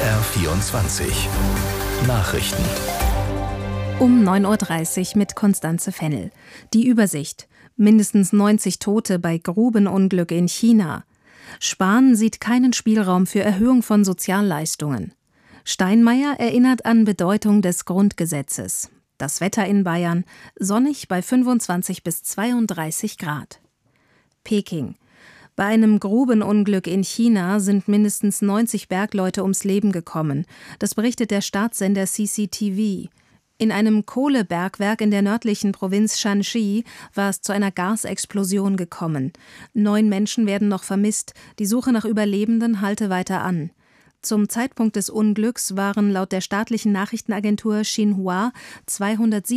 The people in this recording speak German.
BR24 Nachrichten. Um 9:30 Uhr mit Constanze Fennel. Die Übersicht: Mindestens 90 Tote bei Grubenunglück in China. Spahn sieht keinen Spielraum für Erhöhung von Sozialleistungen. Steinmeier erinnert an Bedeutung des Grundgesetzes. Das Wetter in Bayern: sonnig bei 25 bis 32 Grad. Peking: Bei einem Grubenunglück in China sind mindestens 90 Bergleute ums Leben gekommen. Das berichtet der Staatssender CCTV. In einem Kohlebergwerk in der nördlichen Provinz Shanxi war es zu einer Gasexplosion gekommen. 9 Menschen werden noch vermisst. Die Suche nach Überlebenden halte weiter an. Zum Zeitpunkt des Unglücks waren laut der staatlichen Nachrichtenagentur Xinhua 207